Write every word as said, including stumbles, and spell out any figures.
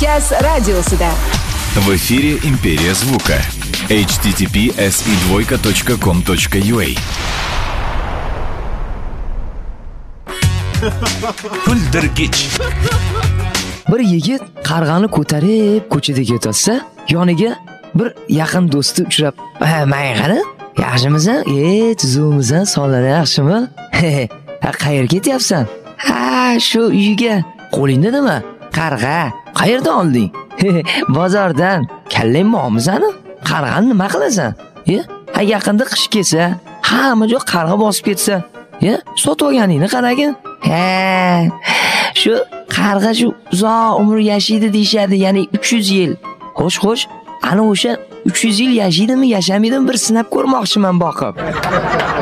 Gaz radiosida. В эфире «Империя звука». эйч ти ти пи эс и двойка точка ком точка ю а. Kuldirgich. Bir yigit qarg'ani ko'tarib ko'chada ketsa, yoniga bir yaqin do'sti uchrab, "Ha, men qani? Yaxshimisan? E, tuzumimisan, sonlar yaxshimi? Ha, qayerga ketyapsan?" "Ha, shu uyga." "Qo'lingda nima?" "Qarg'a." "Qayerdan olding?" "Bozordan." "Kallang bormisani? Qarg'ani nima qilasan?" "E, ha yaqinda qish kelsa, hamma joy qarg'a bosib ketsa, e, sotib olganingni qaragin." "Ha, shu qarg'a shu uzoq umr yashaydi deyshadi, ya'ni uch yuz yil." Xo'sh, xo'sh, ana o'sha uch yuz yil yashaydimi, yashamaydimi bir sinab ko'rmoqchiman boqib.